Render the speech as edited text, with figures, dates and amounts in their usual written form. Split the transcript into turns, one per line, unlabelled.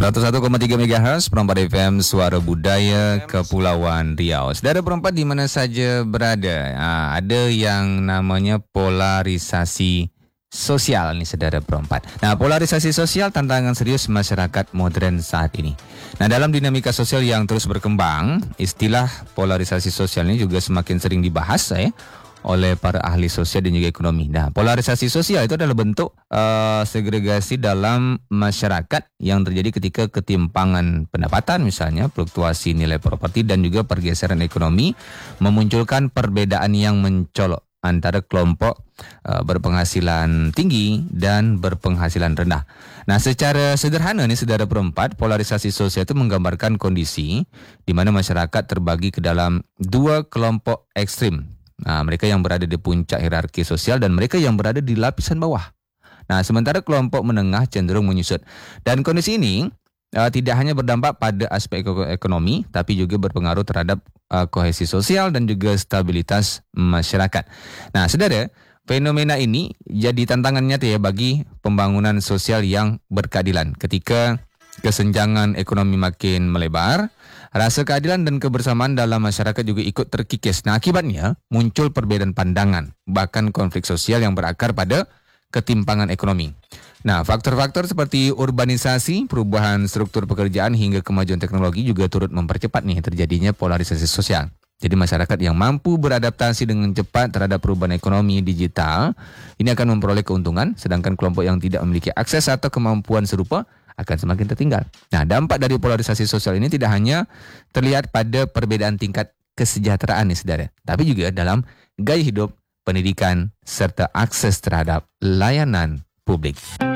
101,3 MHz Perempat FM Suara Budaya Kepulauan Riau. Saudara perempat di mana saja berada, ada yang namanya polarisasi sosial nih saudara perempat. Nah, polarisasi sosial tantangan serius masyarakat modern saat ini. Nah, dalam dinamika sosial yang terus berkembang, istilah polarisasi sosial ini juga semakin sering dibahas oleh para ahli sosial dan juga ekonomi. Nah, polarisasi sosial itu adalah bentuk segregasi dalam masyarakat yang terjadi ketika ketimpangan pendapatan, misalnya fluktuasi nilai properti dan juga pergeseran ekonomi memunculkan perbedaan yang mencolok antara kelompok berpenghasilan tinggi dan berpenghasilan rendah. Nah, secara sederhana nih saudara perempat, polarisasi sosial itu menggambarkan kondisi di mana masyarakat terbagi ke dalam dua kelompok ekstrim. Nah, mereka yang berada di puncak hierarki sosial dan mereka yang berada di lapisan bawah. Nah, sementara kelompok menengah cenderung menyusut. Dan kondisi ini tidak hanya berdampak pada aspek ekonomi, tapi juga berpengaruh terhadap kohesi sosial dan juga stabilitas masyarakat. Nah, saudara, fenomena ini jadi tantangan nyata bagi pembangunan sosial yang berkeadilan. Ketika kesenjangan ekonomi makin melebar, rasa keadilan dan kebersamaan dalam masyarakat juga ikut terkikis. Nah, akibatnya muncul perbedaan pandangan, bahkan konflik sosial yang berakar pada ketimpangan ekonomi. Nah, faktor-faktor seperti urbanisasi, perubahan struktur pekerjaan hingga kemajuan teknologi juga turut mempercepat terjadinya polarisasi sosial. Jadi masyarakat yang mampu beradaptasi dengan cepat terhadap perubahan ekonomi digital ini akan memperoleh keuntungan, sedangkan kelompok yang tidak memiliki akses atau kemampuan serupa akan semakin tertinggal. Nah, dampak dari polarisasi sosial ini tidak hanya terlihat pada perbedaan tingkat kesejahteraan saudara, tapi juga dalam gaya hidup, pendidikan, serta akses terhadap layanan publik.